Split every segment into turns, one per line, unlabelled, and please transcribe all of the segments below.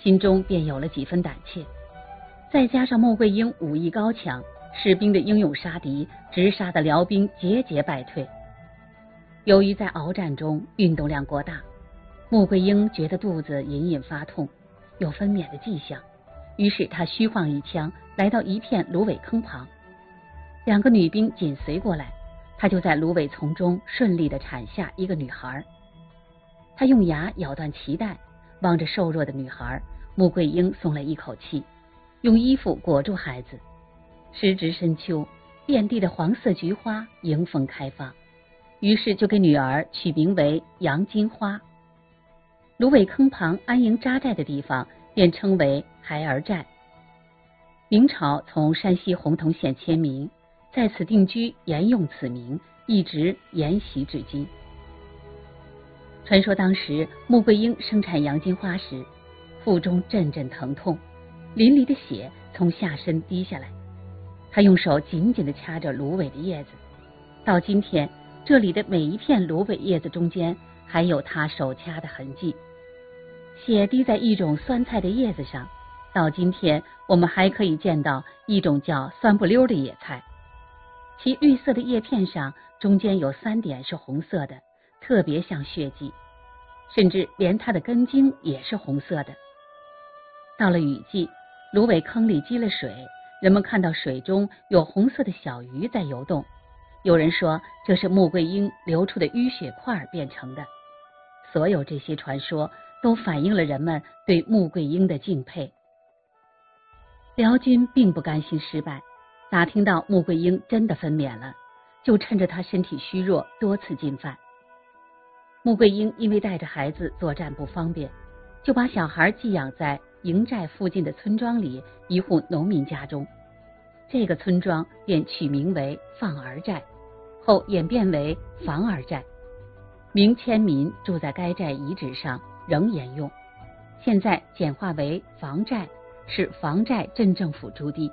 心中便有了几分胆怯。再加上穆桂英武艺高强，士兵的英勇杀敌，直杀的辽兵节节败退。由于在鏖战中运动量过大，穆桂英觉得肚子隐隐发痛，有分娩的迹象，于是她虚晃一枪，来到一片芦苇坑旁。2个女兵紧随过来，她就在芦苇丛中顺利地产下一个女孩。她用牙咬断脐带，望着瘦弱的女孩，穆桂英松了一口气，用衣服裹住孩子。时值深秋，遍地的黄色菊花迎风开放，于是就给女儿取名为杨金花。芦苇坑旁安营扎寨的地方便称为孩儿寨。明朝从山西洪洞县迁民，在此定居，沿用此名，一直沿袭至今。传说当时穆桂英生产杨金花时，腹中阵阵疼痛，淋漓的血从下身滴下来，她用手紧紧地掐着芦苇的叶子，到今天这里的每一片芦苇叶子中间还有她手掐的痕迹。血滴在一种酸菜的叶子上，到今天我们还可以见到一种叫酸不溜的野菜，其绿色的叶片上中间有3点是红色的，特别像血迹，甚至连它的根茎也是红色的。到了雨季，芦苇坑里积了水，人们看到水中有红色的小鱼在游动，有人说这是穆桂英流出的淤血块变成的。所有这些传说都反映了人们对穆桂英的敬佩。辽军并不甘心失败，打听到穆桂英真的分娩了，就趁着她身体虚弱多次进犯。穆桂英因为带着孩子作战不方便，就把小孩寄养在营寨附近的村庄里一户农民家中，这个村庄便取名为放儿寨，后演变为房儿寨。明迁民住在该寨遗址上仍沿用，现在简化为房寨，是房寨镇政府驻地。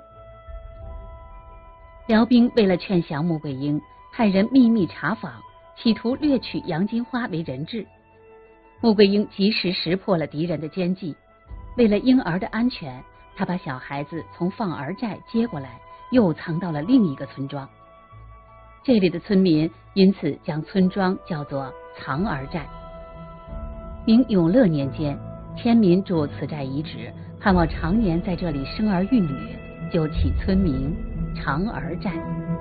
辽兵为了劝降穆桂英，派人秘密查访，企图掠取杨金花为人质。穆桂英及时识破了敌人的奸计，为了婴儿的安全，她把小孩子从放儿寨接过来，又藏到了另一个村庄。这里的村民因此将村庄叫做藏儿寨。明永乐年间，迁民住此寨遗址，盼望常年在这里生儿育女，就起村名长儿寨。